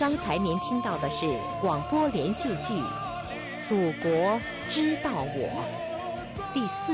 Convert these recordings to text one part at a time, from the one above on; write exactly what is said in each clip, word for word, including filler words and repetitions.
刚才您听到的是广播连续剧《祖国知道我》第四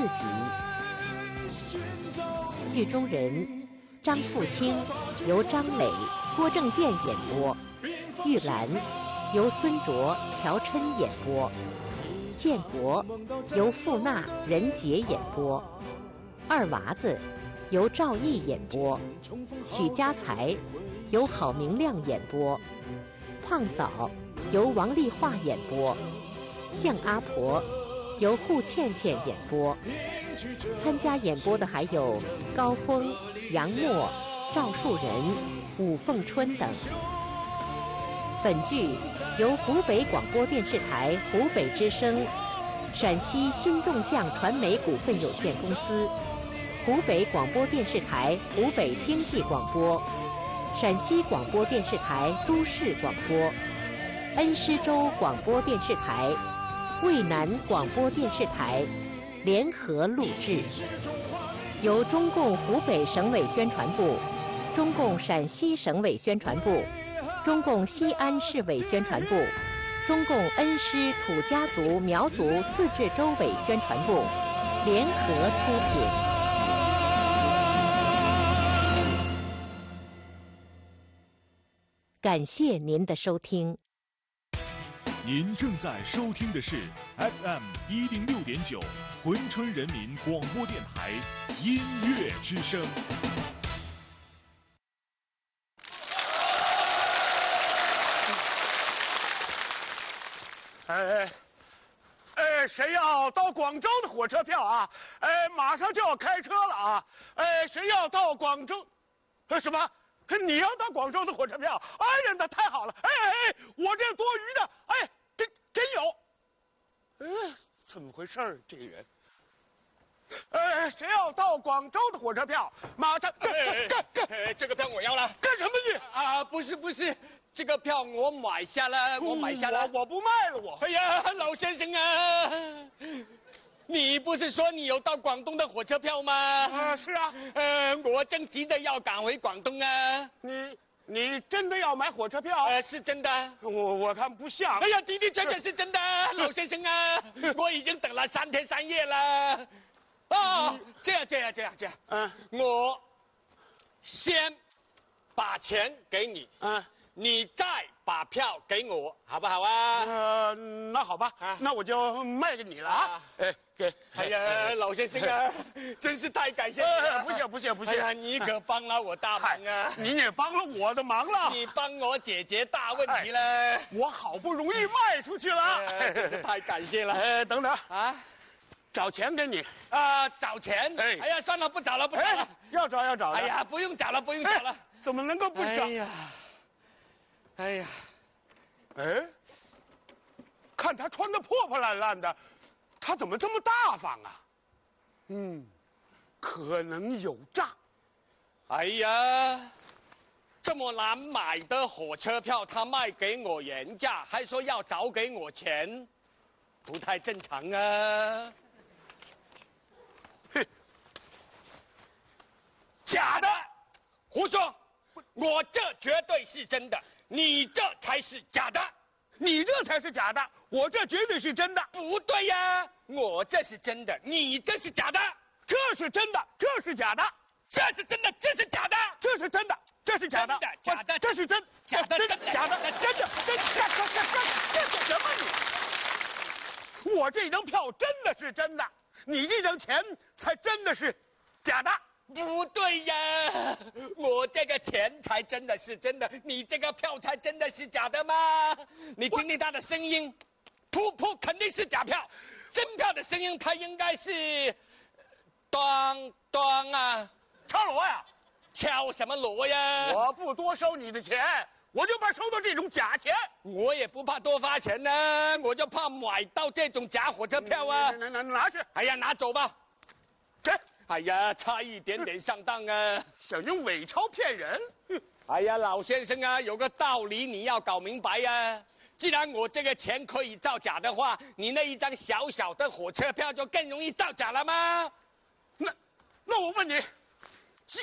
集，剧中人张富清由张磊、郭正健演播，玉兰由孙卓、乔琛演播，建国由傅娜、任杰演播，二娃子由赵毅演播，许家才由郝明亮演播，胖嫂由王丽华演播，向阿婆由户倩倩演播。参加演播的还有高峰、杨默、赵树人、武凤春等。本剧由湖北广播电视台湖北之声、陕西新动向传媒股份有限公司、湖北广播电视台湖北经济广播、陕西广播电视台都市广播、恩施州广播电视台、渭南广播电视台联合录制，由中共湖北省委宣传部、中共陕西省委宣传部、中共西安市委宣传部、中共恩施土家族苗族自治州委宣传部联合出品。感谢您的收听。 您正在收听的是 F M 一零六点九珲春人民广播电台音乐之声。 哎，哎，谁要到广州的火车票啊？哎，马上就要开车了啊！哎，谁要到广州？呃，什么？你要到广州的火车票？哎呀，那太好了！哎哎哎，我这多余的，哎，真真有。呃，怎么回事儿？这个人。呃，谁要到广州的火车票？马上干干干干！ 这个票我要了。 干什么你？ 啊，不是不是。这个票我买下了，我买下了， 我我不卖了，我。 哎呀，老先生啊，你不是说你有到广东的火车票吗？ 啊，是啊。 呃，我正急着要赶回广东啊。 你你真的要买火车票？ 呃，是真的。 我我看不像。 哎呀，的的确确是真的，老先生啊，我已经等了三天三夜了。哦，这样这样这样这样，嗯，我先把钱给你，嗯。你再把票给我，好不好啊？ 呃，那好吧，啊、那我就卖给你了啊！哎，给， 哎呀，老先生啊，真是太感谢你了！ 不谢不谢不谢！ 哎呀，你可帮了我大忙啊！ 你也帮了我的忙了， 你帮我解决大问题了。 哎、我好不容易卖出去了， 哎、真是太感谢了。 哎，等等啊，找钱给你啊，找钱！哎，哎呀，算了，不找了，不找了。 哎、要找要找的。 哎呀，不用找了，不用找了。哎、 怎么能够不找？ 哎呀！哎呀， 哎，看他穿得破破烂烂的，他怎么这么大方啊？嗯，可能有诈。 哎呀，这么难买的火车票，他卖给我原价，还说要找给我钱，不太正常啊！ 哼， 假的，胡说！我这绝对是真的。你这才是假的， 你这才是假的，我这绝对是真的。 不对呀，我这是真的，你这是假的。 这是真的，这是假的， 这是真的，这是假的， 这是真的，这是假的， 假的， 这是真， 假的，真的， 假的，真的，真的，干干干干，这是什么你？我这张票真的是真的，你这张钱才真的是假的。 不对呀，我这个钱才真的是真的，你这个票才真的是假的吗？你听听他的声音，噗噗肯定是假票，真票的声音它应该是，当当啊， 敲锣呀， 敲什么锣呀？ 我不多收你的钱，我就怕收到这种假钱。 我也不怕多花钱呢，我就怕买到这种假火车票啊！ 拿拿拿去！ 哎呀，拿走吧， 这。 哎呀，差一点点上当啊！ 想用伪钞骗人？ 哎呀，老先生啊，有个道理你要搞明白呀。既然我这个钱可以造假的话，你那一张小小的火车票就更容易造假了吗？ 那，那我问你，既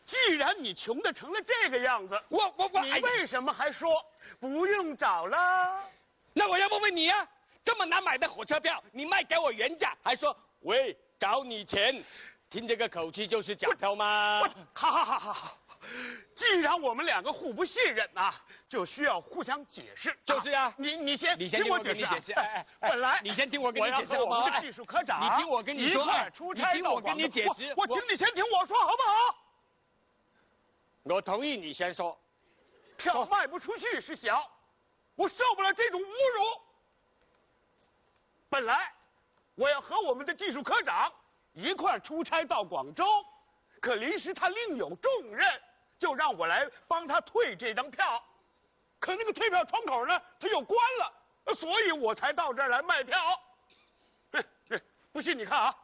既然你穷的成了这个样子， 我我我， 你为什么还说不用找了？ 那我要问问你啊，这么难买的火车票，你卖给我原价，还说喂找你钱，听这个口气就是假票吗？ 好好好好好，既然我们两个互不信任呐、啊，就需要互相解释。 就是呀、啊， 你你先你先听我解释、啊。 解释。哎哎哎， 本来你先听我跟你解释好不好？ 我的技术科长， 你听我跟你说， 哎，出差你听我跟你解释。 我, 我请你先听我说好不好？ 我同意你先说。 票卖不出去是小，我受不了这种侮辱。本来我要和我们的技术科长一块出差到广州，可临时他另有重任，就让我来帮他退这张票。可那个退票窗口呢，他又关了，所以我才到这儿来卖票。不信你看啊，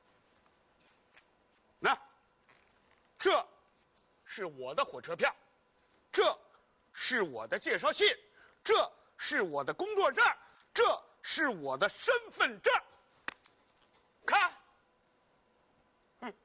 那这是我的火车票，这是我的介绍信，这是我的工作证，这是我的身份证。看，嗯，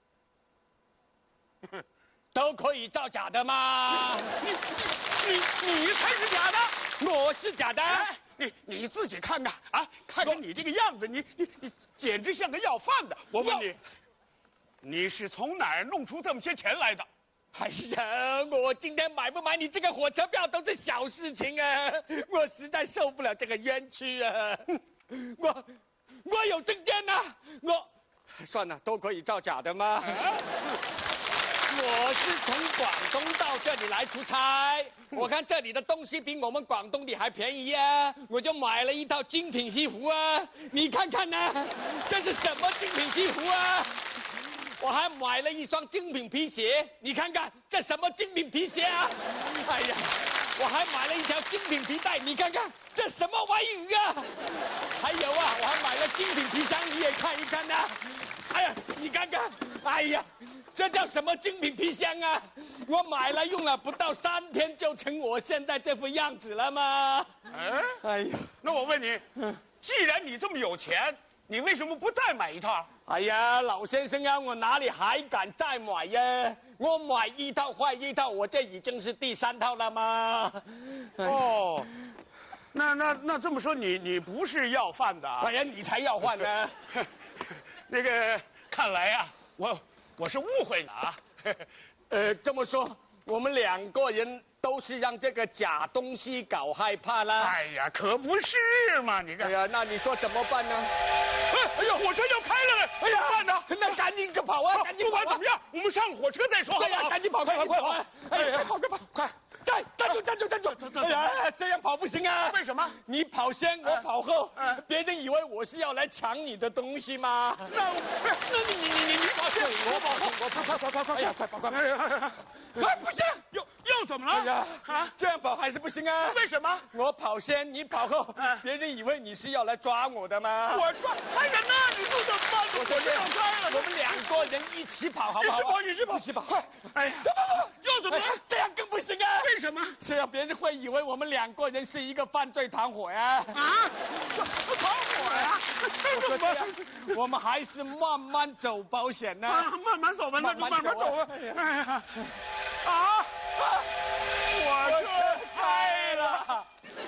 都可以造假的吗？ 你你你你才是假的， 我是假的。 哎，你你自己看看啊，看看你这个样子，你你你简直像个要饭的。我问你，你是从哪儿弄出这么些钱来的？ 哎呀，我今天买不买你这个火车票都是小事情啊！我实在受不了这个冤屈啊！我我有证件呐、啊，我算了，都可以造假的吗？啊、我是从广东到这里来出差，我看这里的东西比我们广东的还便宜啊，我就买了一套精品西服啊！你看看呢、啊，这是什么精品西服啊？我还买了一双精品皮鞋，你看看这什么精品皮鞋啊！哎呀，我还买了一条精品皮带，你看看这什么玩意啊！还有啊，我还买了精品皮箱，你也看一看呐、啊！哎呀，你看看，哎呀，这叫什么精品皮箱啊？我买了用了不到三天就成我现在这副样子了吗？ 哎， 哎呀， 那我问你，既然你这么有钱，你为什么不再买一套？ 哎呀，老先生啊，我哪里还敢再买呀？我买一套换一套，我这已经是第三套了吗？ 哦，那那那这么说，你你不是要饭的啊？ 哎呀，你才要饭呢！ 那个，看来呀、啊，我我是误会了啊。 呃，这么说，我们两个人都是让这个假东西搞害怕啦。 哎呀，可不是嘛！你看， 哎呀，那你说怎么办呢？ 哎呦，火车要开了嘞！哎呀，办呢？ 那赶紧个跑啊！赶紧不管怎么样，我们上了火车再说。 对呀，赶紧跑，快快快跑！哎呀，快跑快跑，快！站站住站住站住！哎呀，这样跑不行啊！ 为什么？ 你跑先，我跑后，别人以为我是要来抢你的东西吗？ 那那你你你你你跑先，我跑后，我跑快快快快！ 哎呀，快跑快跑！ 哎，不行，又又怎么了？ 哎呀，啊，这样跑还是不行啊！ 为什么？ 我跑先，你跑后，别人以为你是要来抓我的吗？ 我抓！哎呀，那你说怎么办？ 我火车要开了， 我们两个人一起跑，好不好？ 一起跑，一起跑， 一起跑，快！ 哎呀，又怎么了？ 这样更不行啊！ 为什么？ 这样别人会以为我们两个人是一个犯罪团伙呀！啊， 团伙呀！ 我说这样，我们还是慢慢走保险呢。 啊，慢慢走吧，那就慢慢走吧。哎呀，啊！火车开了。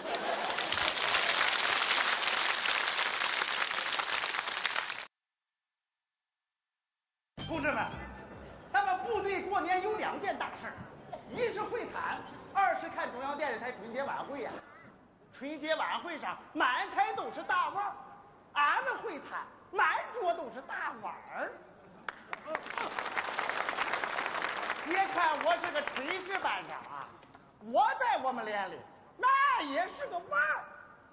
同志们，咱们部队过年有两件大事儿，一是会谈，二是看中央电视台春节晚会呀、啊。春节晚会上满台都是大腕儿，俺们会谈满桌都是大碗儿。别看我是个炊事班长啊，我在我们连里那也是个腕儿。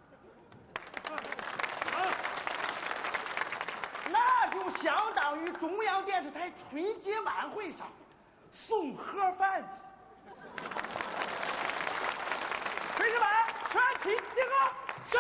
那就相当于中央电视台春节晚会上送盒饭的。炊事班全体集合。是。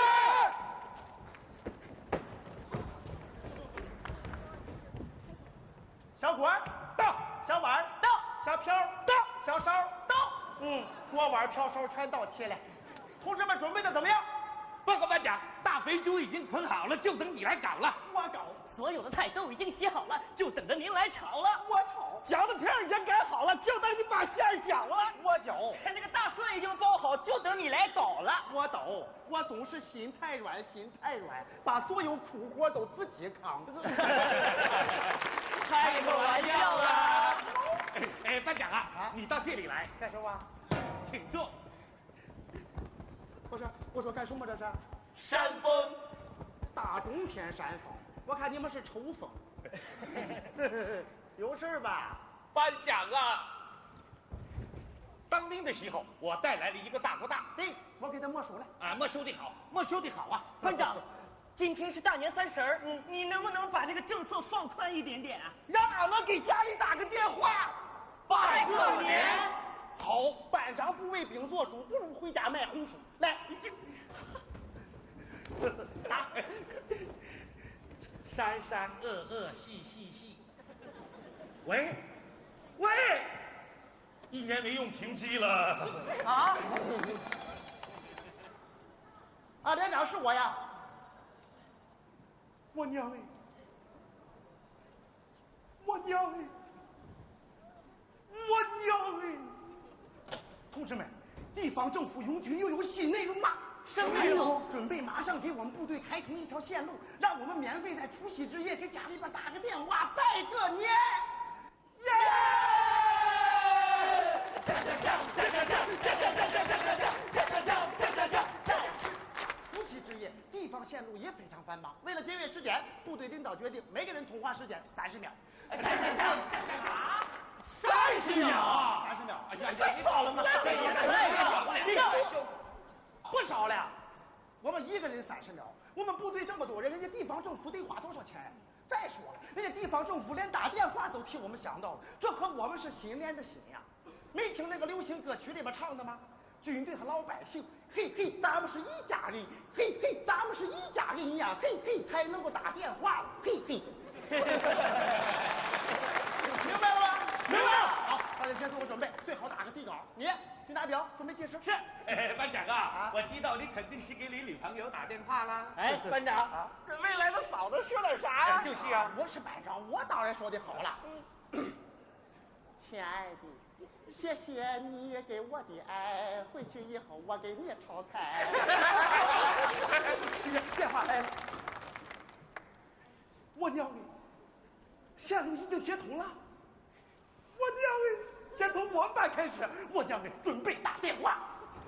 小锅到，小碗到，小瓢到，小勺到。嗯，锅碗瓢勺全到齐了。同志们准备的怎么样？ 报告班长，大肥猪已经捆好了，就等你来搞了。 我搞， 所有的菜都已经洗好了，就等着您来炒了。 我炒， 饺子皮儿已经擀好了，就等你把馅儿搅了。 我搅， 这个大蒜已经包好，就等你来捣了。 我捣，我总是心太软，心太软，把所有苦活都自己扛。 开个玩笑啊！ 哎哎，班长啊， 啊你到这里来， 干什么？ 请坐。 不是，我说干什么这是？ 扇风， 大冬天扇风，我看你们是抽风。有事儿吧？ 班长啊，当兵的时候我带来了一个大哥大， 对，我给他没收了。 啊，没收的好，没收的好啊。 班长，今天是大年三十儿，嗯，你能不能把这个政策放宽一点点啊？ 让俺们给家里打个电话， 拜个年。 好，班长不为兵做主，不如回家卖红薯。来，你这， 啊，山山恶恶细细细。喂，喂，一年没用停机了。 啊？ 啊，连长是我呀。我娘哎！我娘哎！我娘哎！同志们，地方政府拥军又有新内容了。 什么内容？ 准备马上给我们部队开通一条线路，让我们免费在除夕之夜给家里边打个电话，拜个年。耶！除夕之夜，地方线路也非常繁忙。为了节约时间，部队领导决定每个人通话时间三十秒。 三十秒啊！ 三十秒， 哎呀，太少了吗？ 这也太少了，这个不少了。我们一个人三十秒，我们部队这么多人，人家地方政府得花多少钱？再说了，人家地方政府连打电话都替我们想到了，这和我们是心连着心呀。没听那个流行歌曲里边唱的吗？军队和老百姓，嘿嘿，咱们是一家人，嘿嘿，咱们是一家人呀，嘿嘿，才能够打电话，嘿嘿。明白了吗？ 明白了。 好，大家先做个准备，最好打个底稿。你去拿表，准备计时。 是，哎，班长啊， 啊我知道你肯定是给你女朋友打电话啦。 哎，班长，跟未来的嫂子说点啥呀？ 就是啊， 我是班长，我当然说的好了。亲爱的，谢谢你给我的爱，回去以后我给你炒菜。电话来了，我娘哎，线路已经接通了。我娘哎，先从我们班开始，我娘哎，准备打电话。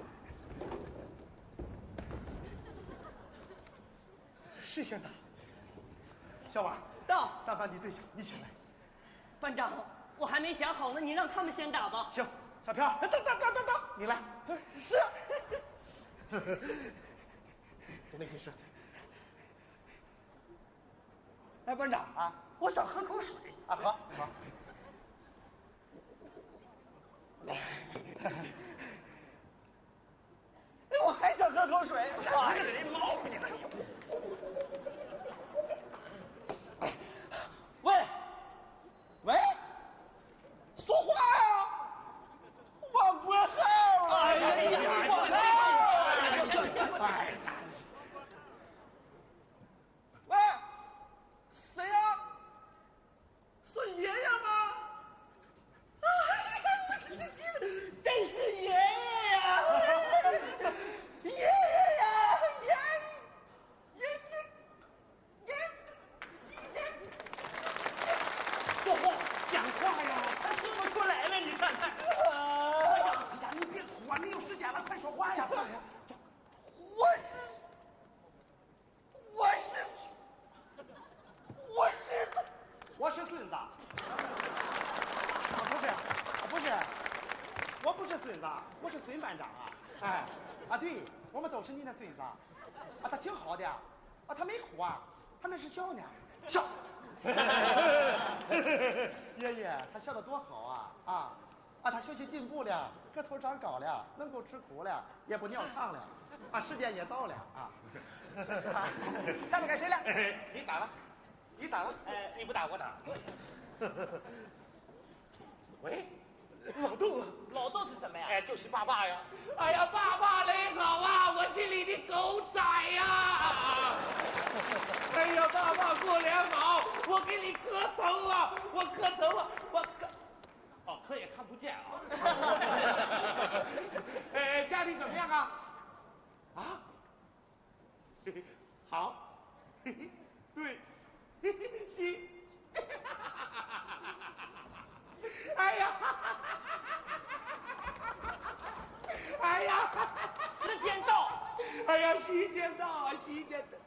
谁先打？小婉， 到。 咱班你最小，你先来。 班长，我还没想好呢，你让他们先打吧。 行，小飘，等等等等等，你来。是。准备计时。哎，班长啊，我想喝口水啊，喝喝。来。哎，我还想喝口水。哎，这人毛病。喂，喂，说话呀！我不好了。哎呀，我好。哎呀，喂，谁呀？是爷爷吗？哎，真是爷爷呀！爷爷呀，爷爷爷爷爷。说话，讲话呀！ 他说不出来了，你看看。 哎呀，哎呀，你别拖，没有时间了，快说话呀！我是，我是，我是，我是孙子。不是，不是，我不是孙子，我是孙班长啊！哎，啊对，我们都是你的孙子。啊，他挺好的，啊，他没哭啊，他那是笑呢，笑。爷爷，他笑得多好啊！啊啊，他学习进步了，个头长高了，能够吃苦了，也不尿炕了，啊，时间也到了啊。下面该谁了？ 你打了，你打了，哎，你不打我打。喂， 老豆， 老豆是什么呀？ 哎，就是爸爸呀。哎呀，爸爸你好啊，我是你的狗仔我给你磕头啊，我磕头啊，我磕。哦，磕也看不见啊。 呃，家里怎么样啊？啊？好。对。行。哎呀！哎呀！ 时间到！ 哎呀，时间到啊，时间到！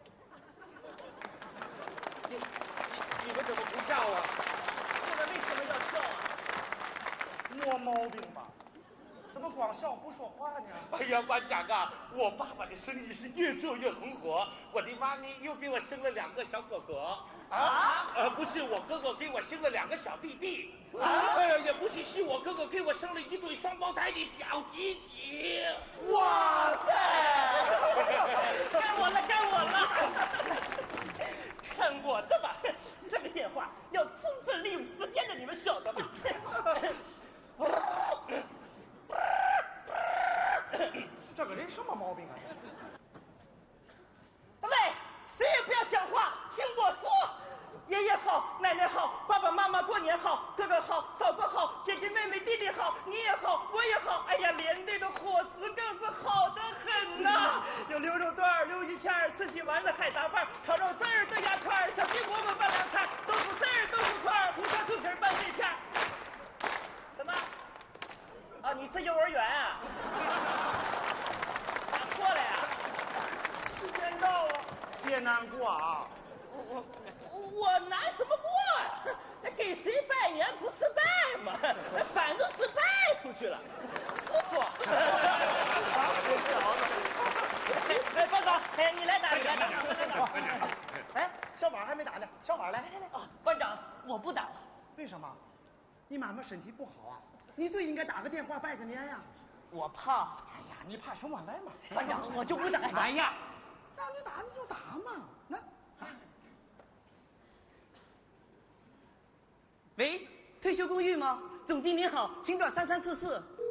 你你你们怎么不笑啊？ 这个为什么要笑啊？ 没毛病吧？怎么光笑不说话呢？ 哎呀，班长啊，我爸爸的生意是越做越红火，我的妈咪又给我生了两个小哥哥。啊？呃，不是我哥哥给我生了两个小弟弟。啊？哎呀，也不是，是我哥哥给我生了一对双胞胎的小鸡鸡。 哇塞！ 该我了，该我了！看我的吧，这个电话要充分利用时间的，你们晓得吧？ 这个人什么毛病啊？ 喂，谁也不要讲话，听我说。爷爷好，奶奶好，爸爸妈妈过年好，哥哥好，嫂子好，姐姐妹妹弟弟好，你也好，我也好。哎呀，连队的伙食更是好得很呐、有牛肉段、溜鱼片、四喜丸子、海杂饭、烤肉丝儿、豆芽块、小鸡馍馍拌凉菜、豆腐丝儿、豆腐块、红烧猪蹄儿拌碎片。什么？啊，你是幼儿园啊？打错了呀？ 时间到了，别难过啊。 我我难什么过呀？给谁拜年不是拜吗？反正是拜出去了。师傅，哎，班长，哎，你来打，你来打，来打。 哎，小婉还没打呢，小婉来来来。 啊，班长，我不打了。 为什么？你妈妈身体不好啊，你最应该打个电话拜个年呀。 我怕。 哎呀，你怕什么？来嘛。 班长，我就不打。 哎呀，让你打你就打嘛，来。 喂，退休公寓吗？总经理好，请转三三四四。